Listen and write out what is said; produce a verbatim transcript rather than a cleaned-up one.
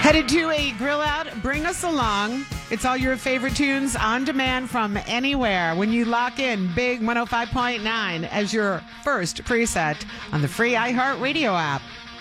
Headed to a grill out, bring us along. It's all your favorite tunes on demand from anywhere when you lock in Big one oh five point nine as your first preset on the free iHeartRadio app.